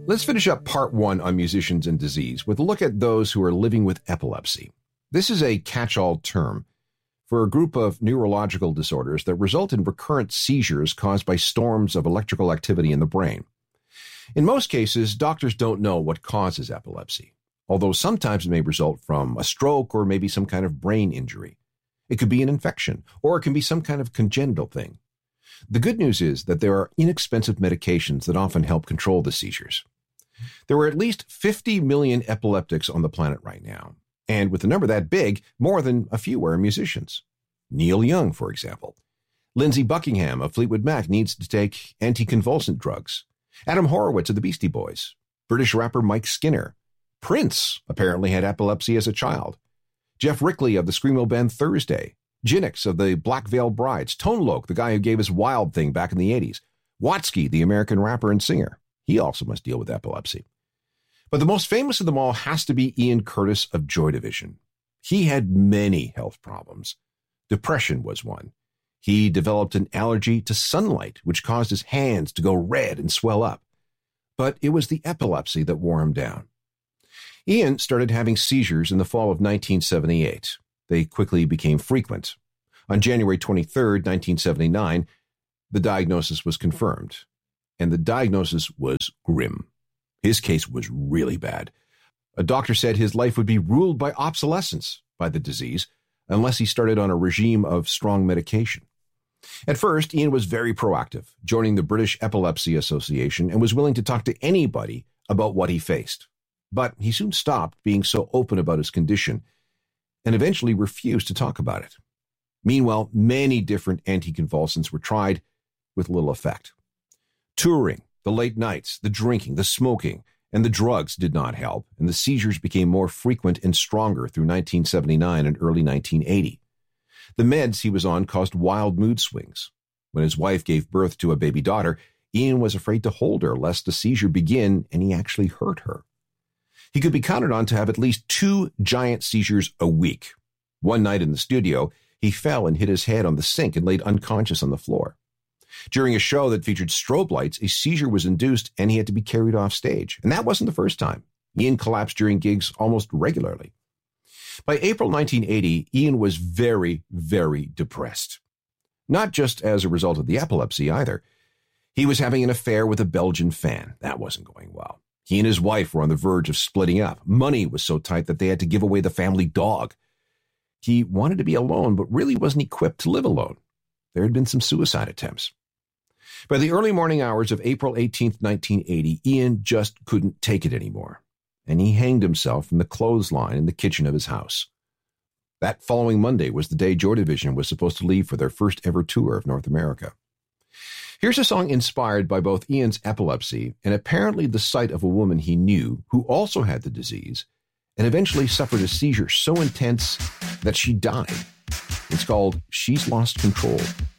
Let's finish up part one on musicians and disease with a look at those who are living with epilepsy. This is a catch-all term for a group of neurological disorders that result in recurrent seizures caused by storms of electrical activity in the brain. In most cases, doctors don't know what causes epilepsy, although sometimes it may result from a stroke or maybe some kind of brain injury. It could be an infection, or it can be some kind of congenital thing. The good news is that there are inexpensive medications that often help control the seizures. There are at least 50 million epileptics on the planet right now, and with a number that big, more than a few are musicians. Neil Young, for example. Lindsey Buckingham of Fleetwood Mac needs to take anticonvulsant drugs. Adam Horowitz of the Beastie Boys. British rapper Mike Skinner. Prince apparently had epilepsy as a child. Jeff Rickley of the screamo band Thursday. Ginix of the Black Veil Brides. Tone Loc, the guy who gave us Wild Thing back in the 80s. Watsky, the American rapper and singer. He also must deal with epilepsy. But the most famous of them all has to be Ian Curtis of Joy Division. He had many health problems. Depression was one. He developed an allergy to sunlight, which caused his hands to go red and swell up. But it was the epilepsy that wore him down. Ian started having seizures in the fall of 1978. They quickly became frequent. On January 23, 1979, the diagnosis was confirmed. And the diagnosis was grim. His case was really bad. A doctor said his life would be ruled by obsolescence by the disease unless he started on a regime of strong medication. At first, Ian was very proactive, joining the British Epilepsy Association and was willing to talk to anybody about what he faced. But he soon stopped being so open about his condition and eventually refused to talk about it. Meanwhile, many different anticonvulsants were tried with little effect. Touring, the late nights, the drinking, the smoking, and the drugs did not help, and the seizures became more frequent and stronger through 1979 and early 1980. The meds he was on caused wild mood swings. When his wife gave birth to a baby daughter, Ian was afraid to hold her lest the seizure begin and he actually hurt her. He could be counted on to have at least 2 giant seizures a week. One night in the studio, he fell and hit his head on the sink and laid unconscious on the floor. During a show that featured strobe lights, a seizure was induced and he had to be carried off stage. And that wasn't the first time. Ian collapsed during gigs almost regularly. By April 1980, Ian was very, very depressed. Not just as a result of the epilepsy either. He was having an affair with a Belgian fan. That wasn't going well. He and his wife were on the verge of splitting up. Money was so tight that they had to give away the family dog. He wanted to be alone, but really wasn't equipped to live alone. There had been some suicide attempts. By the early morning hours of April 18, 1980, Ian just couldn't take it anymore, and he hanged himself from the clothesline in the kitchen of his house. That following Monday was the day Joy Division was supposed to leave for their first ever tour of North America. Here's a song inspired by both Ian's epilepsy and apparently the sight of a woman he knew who also had the disease and eventually suffered a seizure so intense that she died. It's called She's Lost Control.